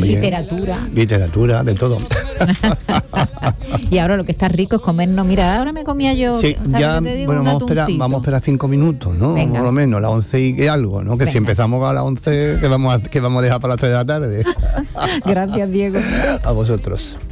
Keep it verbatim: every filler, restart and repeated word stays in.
también. Literatura. Literatura, de todo. Y ahora lo que está rico es comernos. Mira, ahora me comía yo. Sí, ¿sabes ya, qué te digo? bueno, Un vamos a, esperar, atuncito. vamos a esperar cinco minutos, ¿no? Venga. Por lo menos, las once y que algo, ¿no? Que Venga. si empezamos a las once, que vamos a, que vamos a dejar para las tres de la tarde. Gracias, Diego. A vosotros.